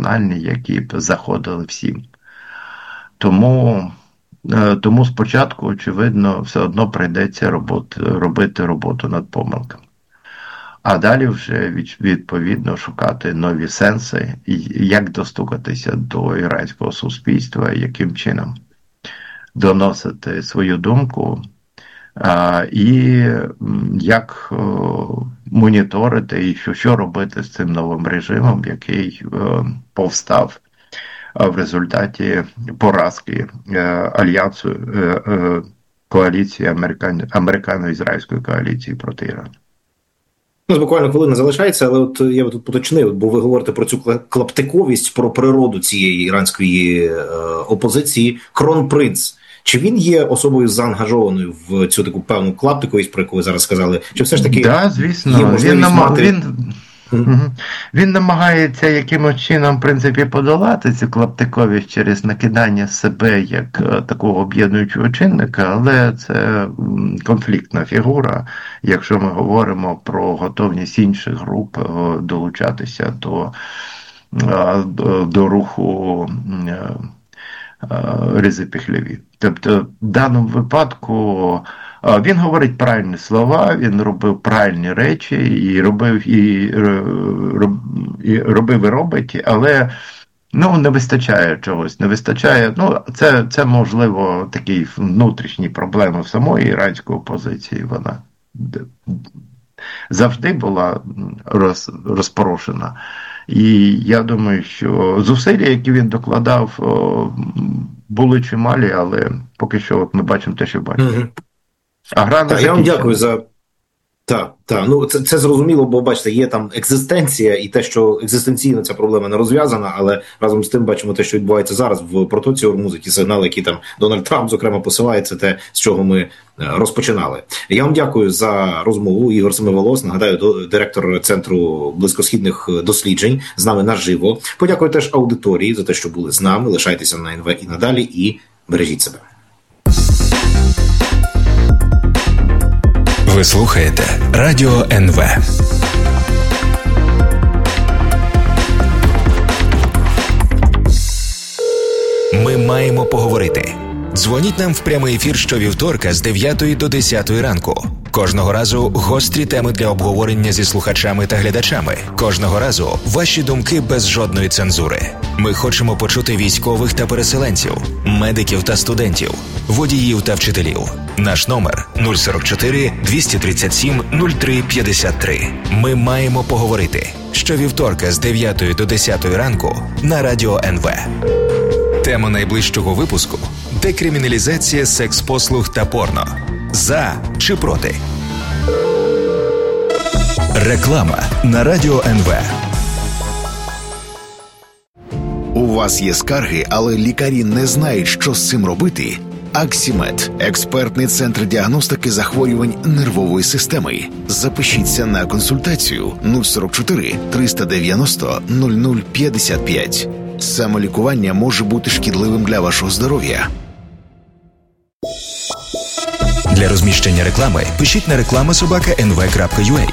функціональні, які б заходили всім. Тому спочатку, очевидно, все одно прийдеться робити роботу над помилками. А далі вже, відповідно, шукати нові сенси, як достукатися до іранського суспільства, яким чином доносити свою думку, і як моніторити, і що робити з цим новим режимом, який повстав в результаті поразки альянсу, коаліції, американо-ізраїльської коаліції проти Ірану. У нас буквально хвилина залишається, але от я тут поточнив, бо ви говорите про цю клаптиковість, про природу цієї іранської опозиції. Кронпринц, чи він є особою заангажованою в цю таку певну клаптиковість, про яку ви зараз сказали? Чи все ж таки да, звісно, є можливість мати... Він намагається якимось чином, в принципі, подолати цю клаптиковість через накидання себе як такого об'єднуючого чинника, але це конфліктна фігура, якщо ми говоримо про готовність інших груп долучатися до руху Реза Пехлеві. Тобто, в даному випадку він говорить правильні слова, він робив правильні речі і робить, але не вистачає чогось, не вистачає. Це можливо такі внутрішні проблеми в самої іранської опозиції. Вона завжди була розпорошена. І я думаю, що зусилля, які він докладав, були чималі, але поки що ми бачимо те, що бачимо. Я вам дякую за... Це зрозуміло, бо, бачите, є там екзистенція і те, що екзистенційно ця проблема не розв'язана, але разом з тим бачимо те, що відбувається зараз в протоці Ормузу, ті сигнали, які там Дональд Трамп, зокрема, посилає, це те, з чого ми розпочинали. Я вам дякую за розмову. Ігор Семиволос, нагадаю, директор Центру близькосхідних досліджень, з нами наживо. Подякую теж аудиторії за те, що були з нами. Лишайтеся на НВ і надалі, і бережіть себе. Ви слухаєте Радіо НВ. Ми маємо поговорити. Дзвоніть нам в прямий ефір щовівторка з 9 до 10 ранку. Кожного разу гострі теми для обговорення зі слухачами та глядачами. Кожного разу ваші думки без жодної цензури. Ми хочемо почути військових та переселенців, медиків та студентів, водіїв та вчителів. Наш номер 044 237 03 53. Ми маємо поговорити. Щовівторка з 9 до 10 ранку на Радіо НВ. Тема найближчого випуску – декриміналізація секс-послуг та порно. За чи проти? Реклама на Радіо НВ. У вас є скарги, але лікарі не знають, що з цим робити? Аксімед – експертний центр діагностики захворювань нервової системи. Запишіться на консультацію 044 390 0055. Самолікування може бути шкідливим для вашого здоров'я. Для розміщення реклами пишіть на reklama@nv.ua.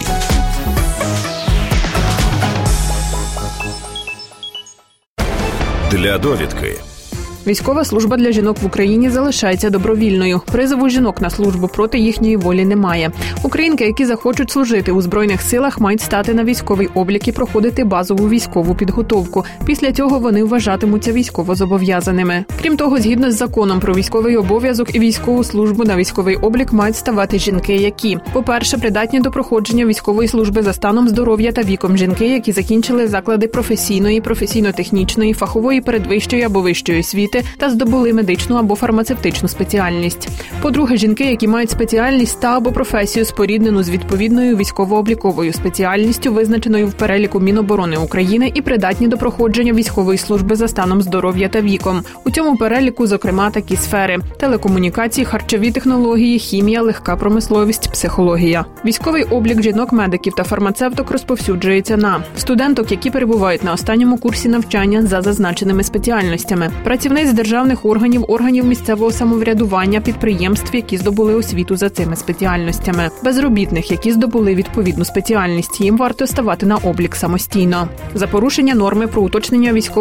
Для довідки. Військова служба для жінок в Україні залишається добровільною. Призову жінок на службу проти їхньої волі немає. Українки, які захочуть служити у Збройних силах, мають стати на військовий облік і проходити базову військову підготовку. Після цього вони вважатимуться військовозобов'язаними. Крім того, згідно з законом про військовий обов'язок і військову службу, на військовий облік мають ставати жінки, які, по-перше, придатні до проходження військової служби за станом здоров'я та віком, жінки, які закінчили заклади професійної, професійно-технічної, фахової передвищої або вищої освіти, та здобули медичну або фармацевтичну спеціальність. По-друге, жінки, які мають спеціальність та або професію, споріднену з відповідною військово-обліковою спеціальністю, визначеною в переліку Міноборони України, і придатні до проходження військової служби за станом здоров'я та віком. У цьому переліку, зокрема, такі сфери: телекомунікації, харчові технології, хімія, легка промисловість, психологія. Військовий облік жінок-медиків та фармацевток розповсюджується на студенток, які перебувають на останньому курсі навчання за зазначеними спеціальностями, працівниць державних органів, органів місцевого самоврядування, підприємств, які здобули освіту за цими спеціальностями, безробітних, які здобули відповідну спеціальність. Їм варто ставати на облік самостійно. За порушення норми про уточнення військового